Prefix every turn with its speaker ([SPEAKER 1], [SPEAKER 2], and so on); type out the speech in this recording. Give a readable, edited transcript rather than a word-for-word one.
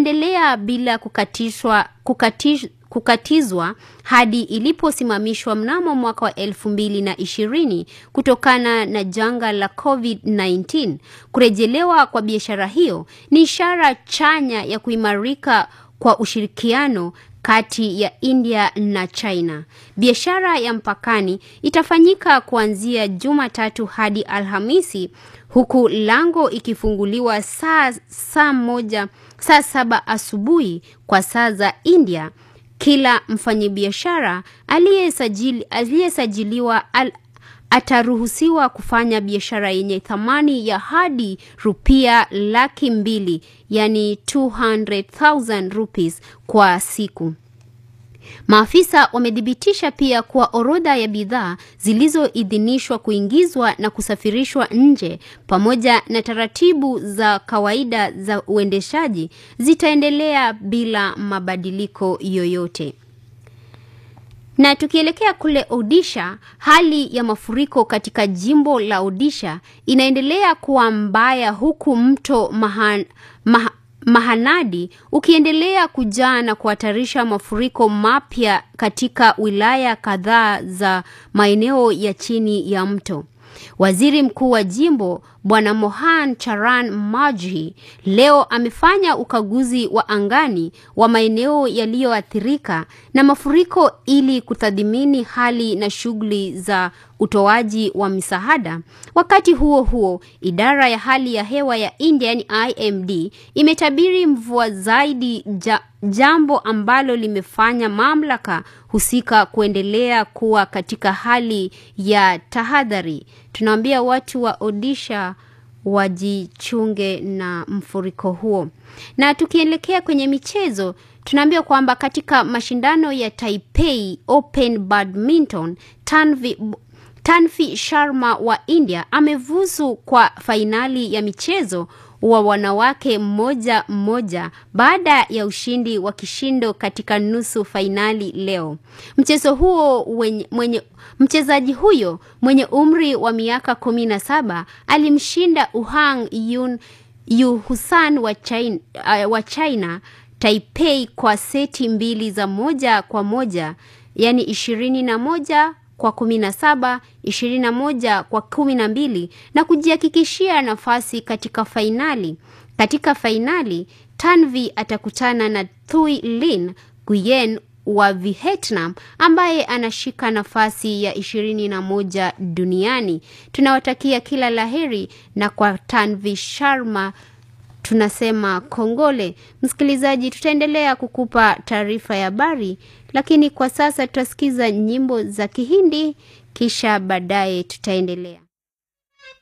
[SPEAKER 1] itaendelea bila kukatizwa hadi iliposimamishwa mnamo mwaka wa 2020 kutokana na janga la COVID-19. Kurejelewa kwa biashara hiyo ni ishara chanya ya kuimarika kwa ushirikiano kati ya India na China. Biashara ya mpakani itafanyika kuanzia Jumatatu hadi Alhamisi, huku lango ikifunguliwa saa 7 asubuhi kwa saa za India. Kila mfanyabiashara aliyesajiliwa ataruhusiwa kufanya biashara yenye thamani ya hadi rupia 200,000, yani 200,000 rupees kwa siku. Maafisa wamedhibitisha pia kuwa orodha ya bidhaa zilizoidhinishwa kuingizwa na kusafirishwa nje pamoja na taratibu za kawaida za uendeshaji zitaendelea bila mabadiliko yoyote. Na tukielekea kule Odisha, hali ya mafuriko katika jimbo la Odisha inaendelea kuwa mbaya, huku mto Mahanadi ukiendelea kujaa na kuhatarisha mafuriko mapya katika wilaya kadhaa za maeneo ya chini ya mto. Waziri Mkuu wa jimbo Bwana Mohan Charan Majhi leo amefanya ukaguzi wa angani wa maeneo yaliyoathirika na mafuriko ili kutathmini hali na shughuli za utoaji wa misaada. Wakati huo huo, idara ya hali ya hewa ya India IMD imetabiri mvua zaidi, jambo ambalo limefanya mamlaka husika kuendelea kuwa katika hali ya tahadhari. Tunaambia watu wa Odisha wajichunge na mfuriko huo. Na tukielekea kwenye michezo, tunaambia kwamba katika mashindano ya Taipei Open Badminton, Tanvi Sharma wa India amefuzu kwa fainali ya michezo wa wanawake mmoja baada ya ushindi wa kishindo katika nusu fainali leo. Mchezaji huyo mwenye umri wa miaka 17 alimshinda Uhang Yu-Husan wa China Taipei kwa seti 2-1, yani 21-17, 21-12 na kujihakikishia nafasi katika fainali. Katika fainali, Tanvi atakutana na Thuy Linh Nguyen wa Vietnam ambaye anashika nafasi ya 21 duniani. Tunawatakia kila laheri, na kwa Tanvi Sharma tunasema kongole. Msikilizaji, tutaendelea kukupa taarifa ya habari, lakini kwa sasa tutasikiza nyimbo za Kihindi, kisha baadaye tutaendelea.